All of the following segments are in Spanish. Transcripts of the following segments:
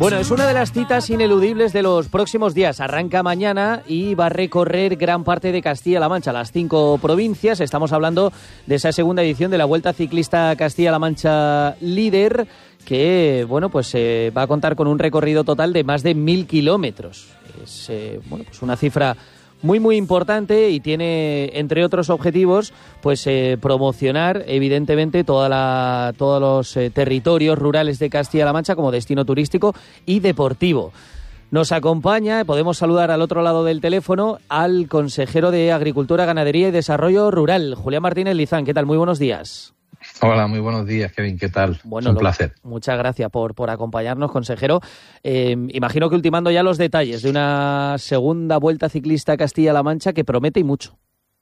Bueno, es una de las citas ineludibles de los próximos días. Arranca mañana y va a recorrer gran parte de Castilla-La Mancha, las 5 provincias. Estamos hablando de esa segunda edición de la Vuelta Ciclista Castilla-La Mancha Líder, que bueno, pues va a contar con un recorrido total de más de 1000 kilómetros. Es bueno, pues una cifra muy importante y tiene, entre otros objetivos, pues promocionar evidentemente todos los territorios rurales de Castilla-La Mancha como destino turístico y deportivo. Nos acompaña, podemos saludar al otro lado del teléfono, al consejero de Agricultura, Ganadería y Desarrollo Rural, Julián Martínez Lizán. ¿Qué tal? Muy buenos días. Hola, muy buenos días, Kevin. ¿Qué tal? Bueno, es un placer. Muchas gracias por acompañarnos, consejero. Imagino que ultimando ya los detalles de una segunda Vuelta Ciclista Castilla-La Mancha que promete y mucho.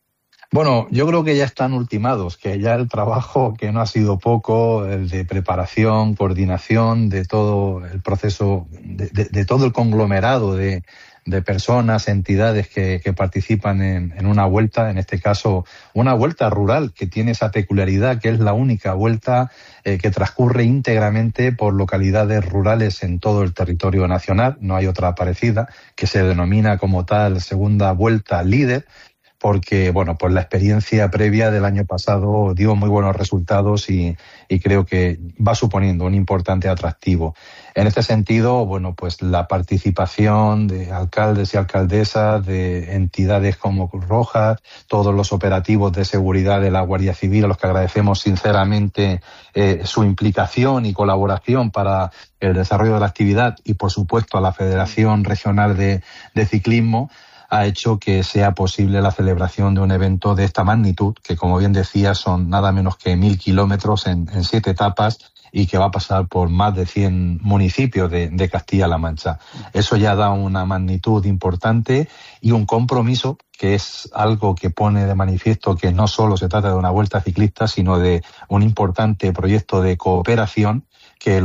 Bueno, yo creo que ya están ultimados, que ya el trabajo, que no ha sido poco, el de preparación, coordinación, de todo el proceso, de todo el conglomerado de personas, entidades que participan en una vuelta, en este caso una vuelta rural que tiene esa peculiaridad que es la única vuelta que transcurre íntegramente por localidades rurales en todo el territorio nacional. No hay otra parecida, que se denomina como tal segunda vuelta líder, porque bueno, pues la experiencia previa del año pasado dio muy buenos resultados y creo que va suponiendo un importante atractivo. En este sentido, bueno, pues la participación de alcaldes y alcaldesas, de entidades como Cruz Roja, todos los operativos de seguridad de la Guardia Civil, a los que agradecemos sinceramente su implicación y colaboración para el desarrollo de la actividad, y por supuesto a la Federación Regional de Ciclismo, ha hecho que sea posible la celebración de un evento de esta magnitud, que como bien decía son nada menos que 1000 kilómetros en 7 etapas y que va a pasar por más de 100 municipios de Castilla-La Mancha. Eso ya da una magnitud importante y un compromiso, que es algo que pone de manifiesto que no solo se trata de una vuelta ciclista, sino de un importante proyecto de cooperación, que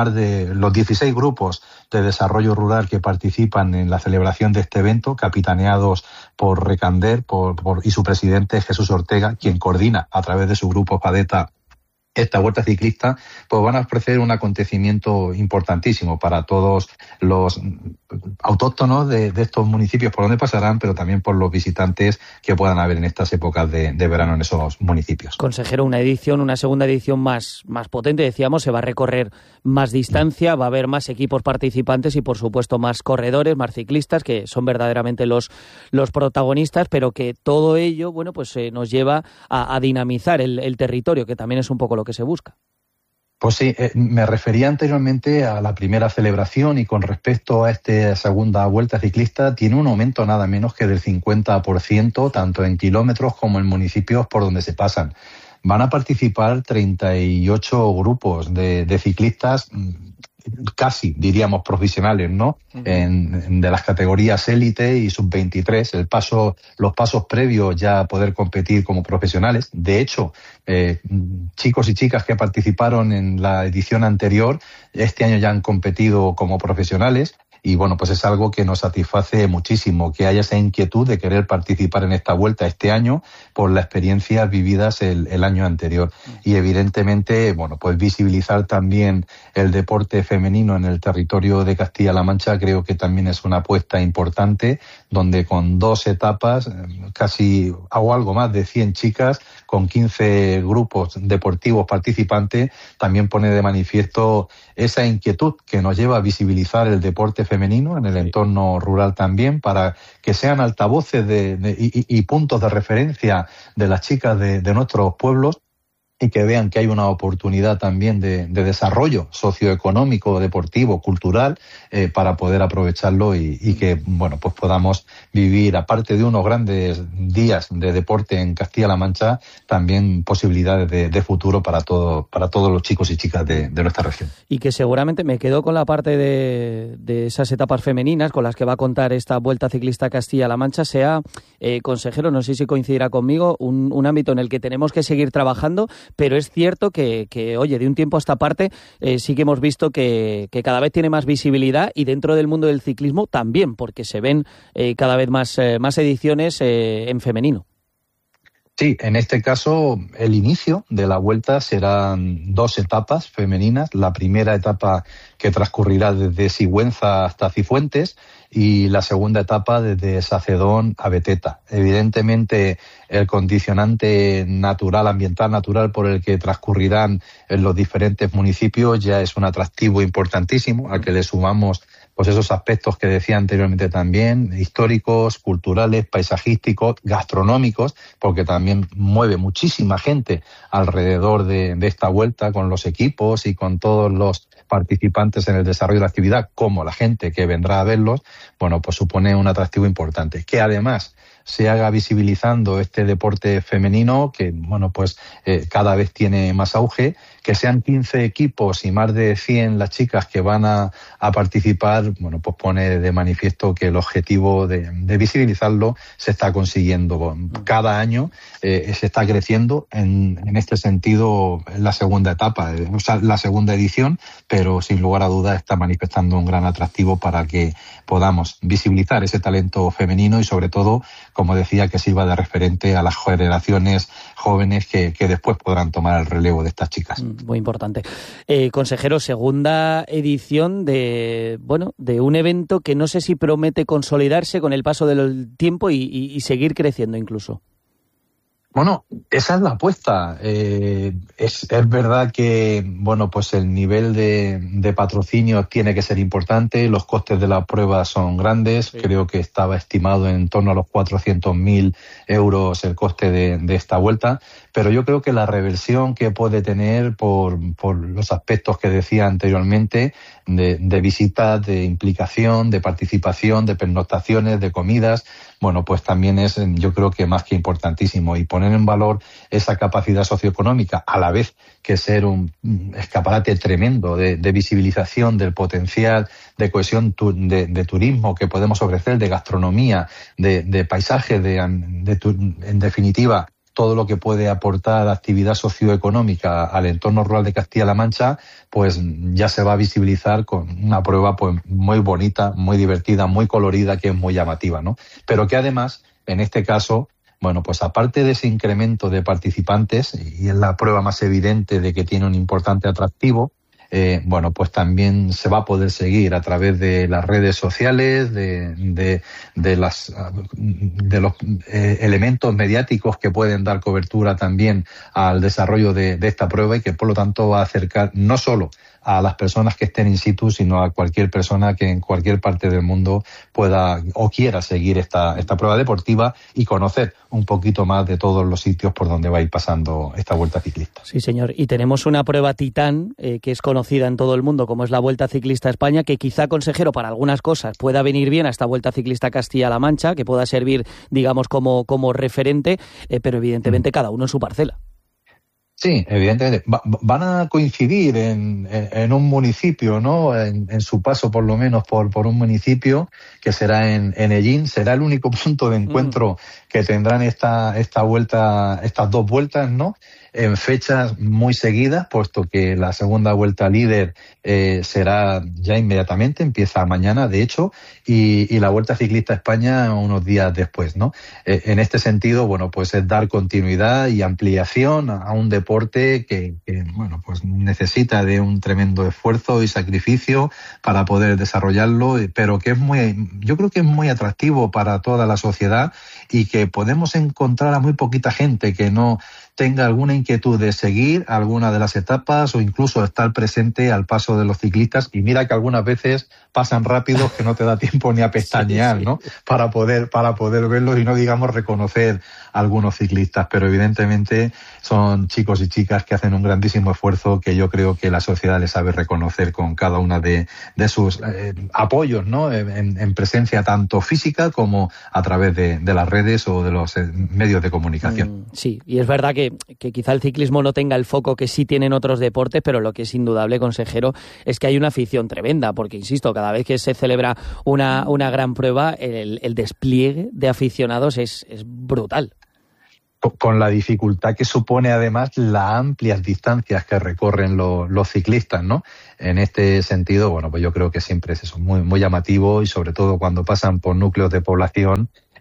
los 16 grupos de desarrollo rural que participan en la celebración de este evento, capitaneados por Recander y su presidente Jesús Ortega, quien coordina a través de su grupo FADETA esta vuelta ciclista, pues van a ofrecer un acontecimiento importantísimo para todos los autóctonos de estos municipios por donde pasarán, pero también por los visitantes que puedan haber en estas épocas de verano en esos municipios. Consejero, una segunda edición más potente, decíamos, se va a recorrer más distancia, va a haber más equipos participantes y por supuesto más corredores, más ciclistas, que son verdaderamente los protagonistas, pero que todo ello, bueno, pues nos lleva a dinamizar el territorio, que también es un poco lo que se busca. Pues sí, me refería anteriormente a la primera celebración, y con respecto a esta segunda vuelta ciclista tiene un aumento nada menos que del 50%, tanto en kilómetros como en municipios por donde se pasan. Van a participar 38 grupos de ciclistas, casi diríamos profesionales, ¿no? De las categorías élite y sub-23, los pasos previos ya a poder competir como profesionales. De hecho, chicos y chicas que participaron en la edición anterior, este año ya han competido como profesionales. Y bueno, pues es algo que nos satisface muchísimo, que haya esa inquietud de querer participar en esta vuelta este año por las experiencias vividas el año anterior. Y evidentemente, bueno, pues visibilizar también el deporte femenino en el territorio de Castilla-La Mancha creo que también es una apuesta importante, donde con 2 etapas, casi o algo más de 100 chicas, con 15 grupos deportivos participantes, también pone de manifiesto esa inquietud que nos lleva a visibilizar el deporte femenino en el entorno rural también, para que sean altavoces y puntos de referencia de las chicas de nuestros pueblos, y que vean que hay una oportunidad también de desarrollo socioeconómico, deportivo, cultural, para poder aprovecharlo y que, bueno, pues podamos vivir, aparte de unos grandes días de deporte en Castilla-La Mancha, también posibilidades de futuro para todos los chicos y chicas de nuestra región. Y que seguramente me quedo con la parte de esas etapas femeninas con las que va a contar esta Vuelta Ciclista Castilla-La Mancha, sea, consejero, no sé si coincidirá conmigo, un ámbito en el que tenemos que seguir trabajando, pero es cierto que oye, de un tiempo a esta parte sí que hemos visto que cada vez tiene más visibilidad, y dentro del mundo del ciclismo también, porque se ven cada vez más ediciones en femenino. Sí, en este caso el inicio de la vuelta serán 2 etapas femeninas. La primera etapa que transcurrirá desde Sigüenza hasta Cifuentes y la segunda etapa desde Sacedón a Beteta. Evidentemente el condicionante natural, ambiental natural por el que transcurrirán en los diferentes municipios ya es un atractivo importantísimo al que le sumamos pues esos aspectos que decía anteriormente también, históricos, culturales, paisajísticos, gastronómicos, porque también mueve muchísima gente alrededor de esta vuelta con los equipos y con todos los participantes en el desarrollo de la actividad, como la gente que vendrá a verlos, bueno, pues supone un atractivo importante. Que además se haga visibilizando este deporte femenino que, bueno, pues cada vez tiene más auge, que sean 15 equipos y más de 100 las chicas que van a participar, bueno, pues pone de manifiesto que el objetivo de visibilizarlo se está consiguiendo. Cada año se está creciendo en este sentido en la segunda etapa, o sea, la segunda edición, pero sin lugar a dudas está manifestando un gran atractivo para que podamos visibilizar ese talento femenino y sobre todo, como decía, que sirva de referente a las generaciones jóvenes que después podrán tomar el relevo de estas chicas. Muy importante. Consejero, segunda edición de un evento que no sé si promete consolidarse con el paso del tiempo y seguir creciendo incluso. Bueno, esa es la apuesta. Es verdad que, bueno, pues el nivel de patrocinio tiene que ser importante, los costes de la prueba son grandes, sí. Creo que estaba estimado en torno a los 400.000 euros el coste de esta vuelta, pero yo creo que la reversión que puede tener por los aspectos que decía anteriormente, de visitas, de implicación, de participación, de pernoctaciones, de comidas, bueno, pues también es, yo creo que más que importantísimo, y poner en valor esa capacidad socioeconómica, a la vez que ser un escaparate tremendo de visibilización del potencial de cohesión de turismo que podemos ofrecer, de gastronomía, de paisaje, en definitiva, todo lo que puede aportar actividad socioeconómica al entorno rural de Castilla-La Mancha, pues ya se va a visibilizar con una prueba pues muy bonita, muy divertida, muy colorida, que es muy llamativa, ¿no? Pero que además, en este caso, bueno, pues aparte de ese incremento de participantes, y es la prueba más evidente de que tiene un importante atractivo, bueno, pues también se va a poder seguir a través de las redes sociales, de los elementos mediáticos que pueden dar cobertura también al desarrollo de esta prueba y que por lo tanto va a acercar no solo a las personas que estén in situ, sino a cualquier persona que en cualquier parte del mundo pueda o quiera seguir esta prueba deportiva y conocer un poquito más de todos los sitios por donde va a ir pasando esta Vuelta Ciclista. Sí, señor. Y tenemos una prueba titán que es conocida en todo el mundo, como es la Vuelta Ciclista a España, que quizá, consejero, para algunas cosas pueda venir bien a esta Vuelta Ciclista Castilla-La Mancha, que pueda servir, digamos, como referente, pero evidentemente cada uno en su parcela. Sí, evidentemente. Van a coincidir en un municipio, ¿no? En su paso, por lo menos, por un municipio, que será en Ellín. Será el único punto de encuentro que tendrán esta vuelta, estas dos vueltas, ¿no? En fechas muy seguidas, puesto que la segunda vuelta líder será ya inmediatamente, empieza mañana, de hecho, y la Vuelta Ciclista a España unos días después, ¿no? En este sentido, bueno, pues es dar continuidad y ampliación a un deporte que bueno, pues necesita de un tremendo esfuerzo y sacrificio para poder desarrollarlo, pero que yo creo que es muy atractivo para toda la sociedad y que podemos encontrar a muy poquita gente que no tenga alguna inquietud de seguir alguna de las etapas o incluso estar presente al paso de los ciclistas. Y mira que algunas veces pasan rápido que no te da tiempo ni a pestañear, sí. ¿No? Para poder verlos y no digamos reconocer a algunos ciclistas. Pero evidentemente son chicos y chicas que hacen un grandísimo esfuerzo que yo creo que la sociedad les sabe reconocer con cada una de sus apoyos, ¿no? En presencia tanto física como a través de las redes o de los medios de comunicación. Sí, y es verdad que quizá el ciclismo no tenga el foco que sí tienen otros deportes, pero lo que es indudable, consejero, es que hay una afición tremenda, porque, insisto, cada vez que se celebra una gran prueba, el despliegue de aficionados es brutal. Con la dificultad que supone además las amplias distancias que recorren los ciclistas, ¿no? En este sentido, bueno, pues yo creo que siempre es eso, muy, muy llamativo y sobre todo cuando pasan por núcleos de población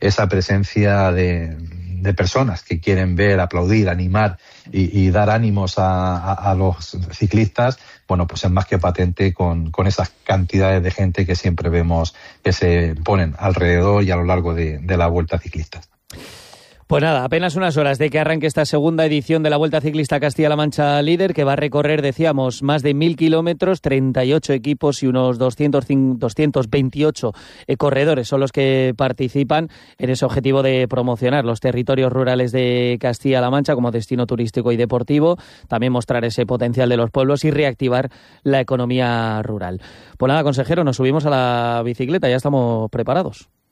esa presencia de personas que quieren ver, aplaudir, animar y dar ánimos a los ciclistas, bueno, pues es más que patente con esas cantidades de gente que siempre vemos que se ponen alrededor y a lo largo de la Vuelta Ciclista. Pues nada, apenas unas horas de que arranque esta segunda edición de la Vuelta Ciclista Castilla-La Mancha Líder, que va a recorrer, decíamos, más de 1.000 kilómetros, 38 equipos y unos 228 corredores son los que participan en ese objetivo de promocionar los territorios rurales de Castilla-La Mancha como destino turístico y deportivo, también mostrar ese potencial de los pueblos y reactivar la economía rural. Pues nada, consejero, nos subimos a la bicicleta, ya estamos preparados.